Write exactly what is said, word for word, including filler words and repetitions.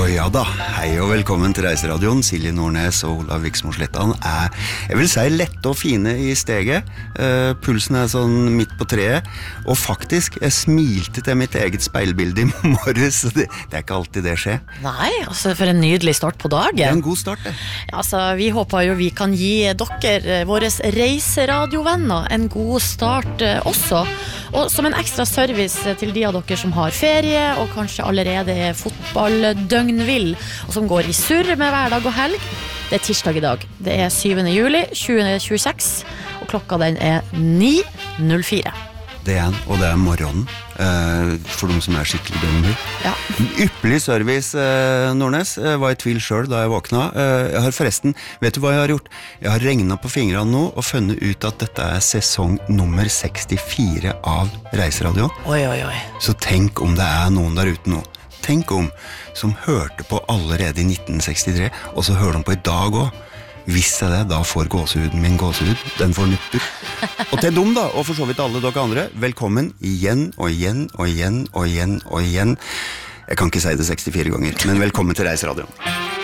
Og ja da, hei og velkommen til Reiseradioen. Silje Nordnes og Olav Viksmo Slettan er, jeg vil si, lette og fine i steget. Uh, pulsen er sånn midt på treet. Og faktisk, jeg smilte til mitt eget speilbilde i morges. Det, det er ikke alltid det skjer. Nei, altså for en nydelig start på dagen. Det er en god start, det. Ja, altså, vi håper jo vi kan gi dere, våre reisradiovenner, en god start uh, også. Og som en ekstra service til de av dere som har ferie, og kanskje allerede er fotballdøgnvill, og som går i surr med hverdag og helg. Det er tirsdag i dag. Det er syvende juli tjue tjueseks, og klokka den er ni null fire. Det er en, og det er morgenen, eh, for de som er skikkelig døgnvill. Ja. Ypperlig service, eh, Nordnes. Jeg var i tvil selv da jeg våkna. Eh, jeg har forresten, vet du hva jeg har gjort? Jeg har regnet på fingrene nå og funnet ut at dette er sesong nummer sekstifire av Reiseradioen. Oi, oi, oi. Så tenk om det er noen der ute nå. Tenk om, som hørte på allerede i nitten sekstitre, og så hører de på i dag også. Hvis jeg det, da får gåsehuden min gåsehud. Den får nupper. Og til dem da, og for så vidt alle dere andre, velkommen igjen og igjen og igjen og igjen og igjen. Jeg kan ikke si det sekstifire ganger, men velkommen til Reiseradioen.